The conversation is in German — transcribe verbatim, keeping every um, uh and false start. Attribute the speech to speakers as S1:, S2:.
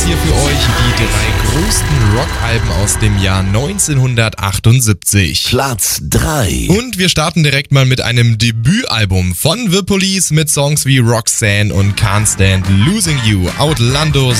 S1: hier für euch die drei größten Rockalben aus dem Jahr neunzehnhundertachtundsiebzig.
S2: Platz drei.
S1: Und wir starten direkt mal mit einem Debütalbum von The Police mit Songs wie Roxanne und Can't Stand Losing You. Outlandos